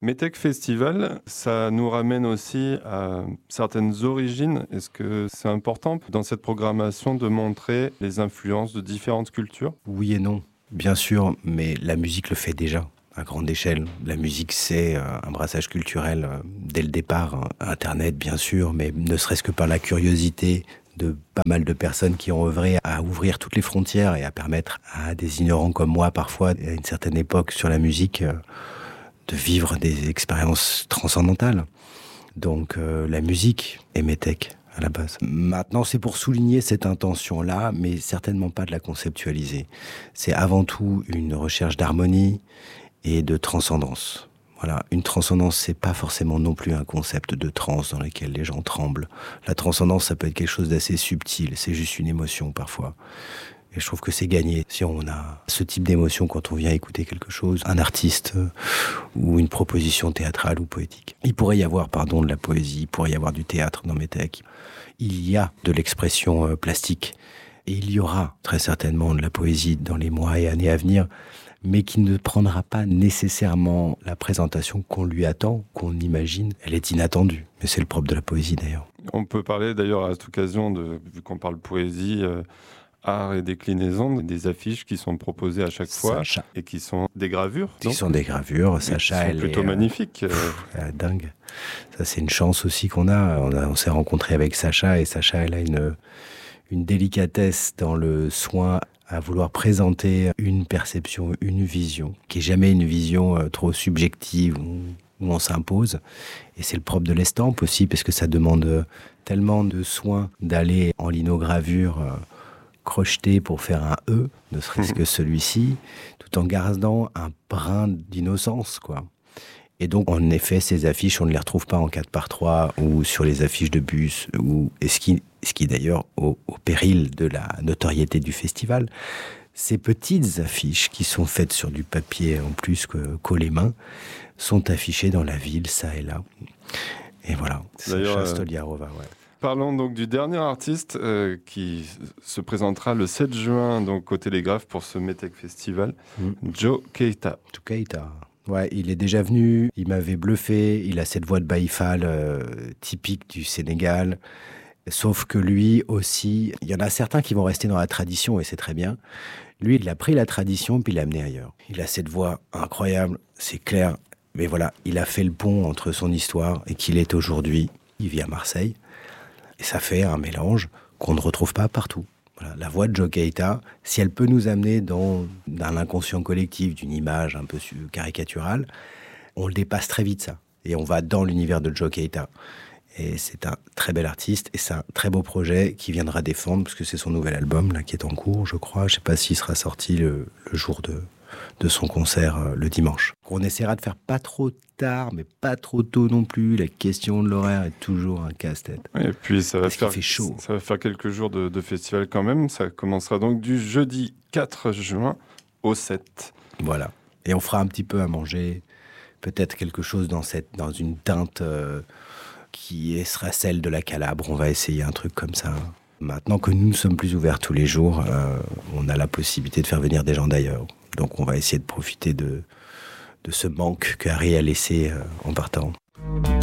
Metec Festival, ça nous ramène aussi à certaines origines. Est-ce que c'est important dans cette programmation de montrer les influences de différentes cultures ? Oui et non, bien sûr, mais la musique le fait déjà à grande échelle. La musique, c'est un brassage culturel dès le départ. Internet, bien sûr, mais ne serait-ce que par la curiosité de pas mal de personnes qui ont œuvré à ouvrir toutes les frontières et à permettre à des ignorants comme moi, parfois, à une certaine époque, sur la musique, de vivre des expériences transcendantales. Donc la musique est Metec à la base. Maintenant, c'est pour souligner cette intention-là, mais certainement pas de la conceptualiser. C'est avant tout une recherche d'harmonie et de transcendance. Voilà, une transcendance, c'est pas forcément non plus un concept de transe dans lequel les gens tremblent. La transcendance, ça peut être quelque chose d'assez subtil, c'est juste une émotion parfois. Et je trouve que c'est gagné si on a ce type d'émotion quand on vient écouter quelque chose, un artiste ou une proposition théâtrale ou poétique. Il pourrait y avoir, de la poésie, il pourrait y avoir du théâtre dans Metec. Il y a de l'expression plastique et il y aura très certainement de la poésie dans les mois et années à venir, mais qui ne prendra pas nécessairement la présentation qu'on lui attend, qu'on imagine. Elle est inattendue, mais c'est le propre de la poésie d'ailleurs. On peut parler d'ailleurs à cette occasion, vu qu'on parle poésie, art et déclinaison, des affiches qui sont proposées à chaque fois et qui sont des gravures. Qui sont des gravures. Sacha, elle est plutôt magnifique. Dingue. Ça, c'est une chance aussi qu'on a. On s'est rencontrés avec Sacha et Sacha, elle a une délicatesse dans le soin à vouloir présenter une perception, une vision, qui n'est jamais une vision trop subjective où on s'impose. Et c'est le propre de l'estampe aussi, parce que ça demande tellement de soin d'aller en linogravure crocheter pour faire un E, ne serait-ce que celui-ci, tout en gardant un brin d'innocence, quoi. Et donc, en effet, ces affiches, on ne les retrouve pas en 4x3 ou sur les affiches de bus, ce qui d'ailleurs au péril de la notoriété du festival. Ces petites affiches qui sont faites sur du papier en plus que collées main sont affichées dans la ville, ça et là. Et voilà, Sacha Stoliarova, ouais. Parlons donc du dernier artiste qui se présentera le 7 juin donc, au Télégraphe pour ce Metec Festival, Joe Keita. Joe Keita. Ouais, il est déjà venu, il m'avait bluffé, il a cette voix de Baïfal typique du Sénégal. Sauf que lui aussi, il y en a certains qui vont rester dans la tradition et c'est très bien. Lui, il a pris la tradition puis il l'a amené ailleurs. Il a cette voix incroyable, c'est clair. Mais voilà, il a fait le pont entre son histoire et qui il est aujourd'hui. Il vit à Marseille. Et ça fait un mélange qu'on ne retrouve pas partout. Voilà, la voix de Joe Keita, si elle peut nous amener dans l'inconscient collectif d'une image un peu caricaturale, on le dépasse très vite, ça. Et on va dans l'univers de Joe Keita. Et c'est un très bel artiste et c'est un très beau projet qui viendra défendre, parce que c'est son nouvel album là, qui est en cours, je crois. Je ne sais pas s'il sera sorti le jour de son concert le dimanche. On essaiera de faire pas trop tard, mais pas trop tôt non plus. La question de l'horaire est toujours un casse-tête. Et puis ça va fait chaud. Ça va faire quelques jours de festival quand même. Ça commencera donc du jeudi 4 juin au 7. Voilà. Et on fera un petit peu à manger. Peut-être quelque chose dans une teinte qui sera celle de la Calabre. On va essayer un truc comme ça. Maintenant que nous sommes plus ouverts tous les jours, on a la possibilité de faire venir des gens d'ailleurs. Donc on va essayer de profiter de ce manque qu'Harry a laissé en partant.